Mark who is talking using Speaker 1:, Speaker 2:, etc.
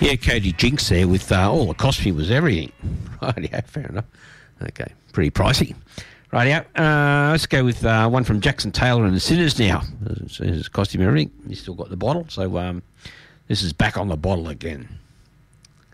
Speaker 1: Yeah, Cody Jinks there with all it cost me was everything. Rightio, fair enough. Okay, pretty pricey. Rightio, let's go with one from Jackson Taylor and the Sinners now. It's cost him everything. He's still got the bottle, so this is Back on the Bottle again.